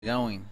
going.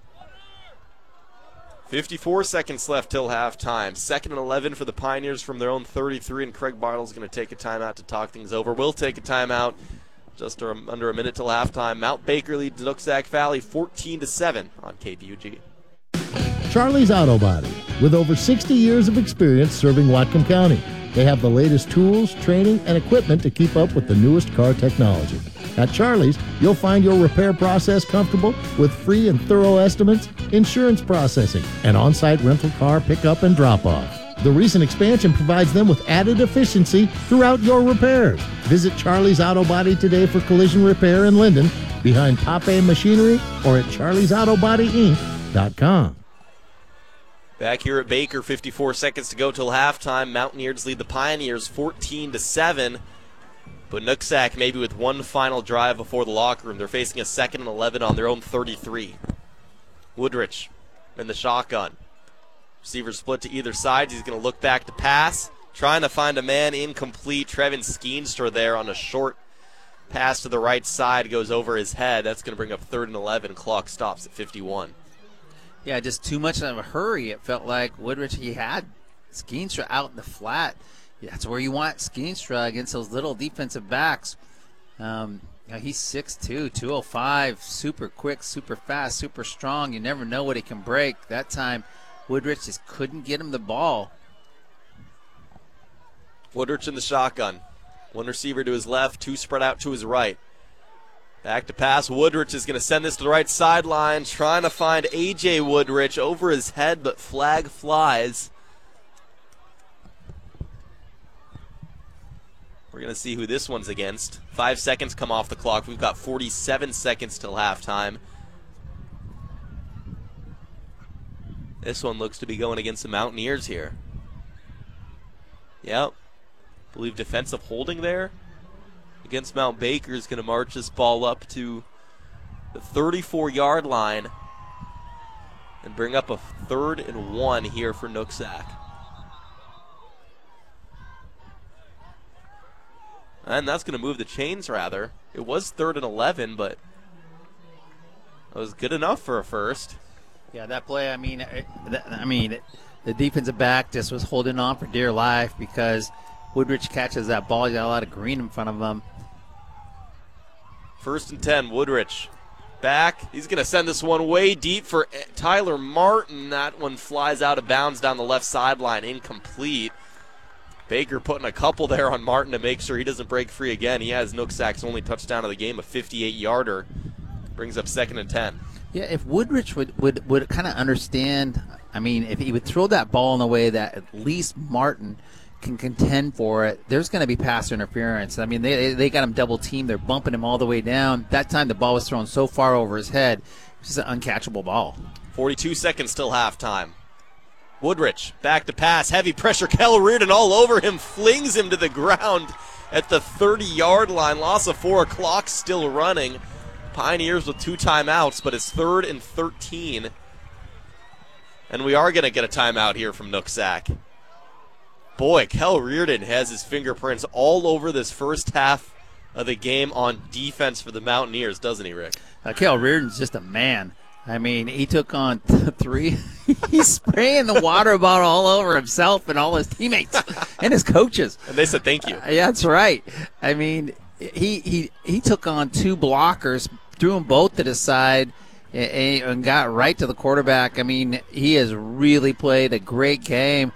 54 seconds left till halftime. 2nd and 11 for the Pioneers from their own 33, and Craig Bartle's going to take a timeout to talk things over. We'll take a timeout just under a minute till halftime. Mount Baker leads Nooksack Valley 14-7 on KVUG. Charlie's Auto Body, with over 60 years of experience serving Whatcom County. They have the latest tools, training, and equipment to keep up with the newest car technology. At Charlie's, you'll find your repair process comfortable with free and thorough estimates, insurance processing, and on-site rental car pickup and drop-off. The recent expansion provides them with added efficiency throughout your repairs. Visit Charlie's Auto Body today for collision repair in Linden, behind Pape Machinery, or at charliesautobodync.com. Back here at Baker, 54 seconds to go till halftime. Mountaineers lead the Pioneers 14-7. But Nooksack maybe with one final drive before the locker room. They're facing a 2nd and 11 on their own 33. Woodrich in the shotgun. Receiver split to either side. He's going to look back to pass. Trying to find a man, incomplete. Trevin Skeenstra there on a short pass to the right side. Goes over his head. That's going to bring up 3rd and 11. Clock stops at 51. Yeah, just too much of a hurry. It felt like Woodrich, he had Skeenstra out in the flat. Yeah, that's where you want Skeenstra against those little defensive backs. He's 6'2", 205, super quick, super fast, super strong. You never know what he can break. That time, Woodrich just couldn't get him the ball. Woodrich in the shotgun. One receiver to his left, two spread out to his right. Back to pass. Woodrich is going to send this to the right sideline, trying to find A.J. Woodrich over his head, but flag flies. We're going to see who this one's against. 5 seconds come off the clock. We've got 47 seconds till halftime. This one looks to be going against the Mountaineers here. Yep. I believe defensive holding there against Mount Baker is going to march this ball up to the 34-yard line and bring up a 3rd and 1 here for Nooksack. And that's going to move the chains, rather. It was 3rd and 11, but it was good enough for a first. Yeah, that play, the defensive back just was holding on for dear life because Woodrich catches that ball. He got a lot of green in front of him. 1st and 10, Woodrich back. He's going to send this one way deep for Tyler Martin. That one flies out of bounds down the left sideline, incomplete. Baker putting a couple there on Martin to make sure he doesn't break free again. He has Nooksack's only touchdown of the game, a 58-yarder. Brings up 2nd and 10. Yeah, if Woodrich would kind of understand, if he would throw that ball in a way that at least Martin can contend for it, there's going to be pass interference. They got him double teamed. They're bumping him all the way down. That time the ball was thrown so far over his head, it's just an uncatchable ball. 42 seconds till halftime. Woodrich back to pass. Heavy pressure. Kel Reardon all over him. Flings him to the ground at the 30-yard line. Loss of 4 o'clock still running. Pioneers with 2 timeouts, but it's 3rd and 13. And we are going to get a timeout here from Nooksack. Boy, Kel Reardon has his fingerprints all over this first half of the game on defense for the Mountaineers, doesn't he, Rick? Kel Reardon's just a man. He took on 3. He's spraying the water bottle all over himself and all his teammates and his coaches. And they said thank you. Yeah, that's right. He took on 2 blockers, threw them both to the side, and got right to the quarterback. He has really played a great game.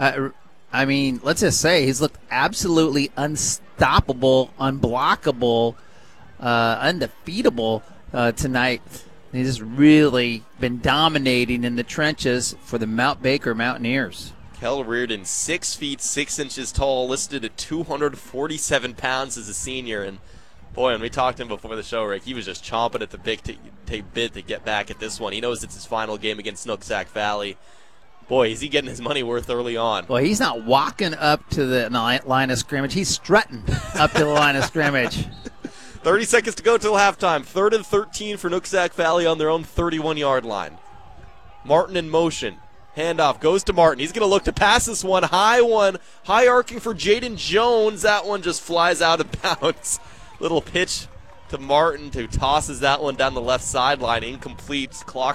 Let's just say he's looked absolutely unstoppable, unblockable, undefeatable tonight. He's just really been dominating in the trenches for the Mount Baker Mountaineers. Kel Reardon, 6 feet 6 inches tall, listed at 247 pounds as a senior. And boy, when we talked to him before the show, Rick, he was just chomping at the bit to get back at this one. He knows it's his final game against Nooksack Valley. Boy, is he getting his money worth early on. Well, he's not walking up to the line of scrimmage. He's strutting up to the line of scrimmage. 30 seconds to go till halftime. 3rd and 13 for Nooksack Valley on their own 31-yard line. Martin in motion. Handoff goes to Martin. He's going to look to pass this one. High arcing for Jaden Jones. That one just flies out of bounds. Little pitch to Martin, who tosses that one down the left sideline. Incomplete. Clock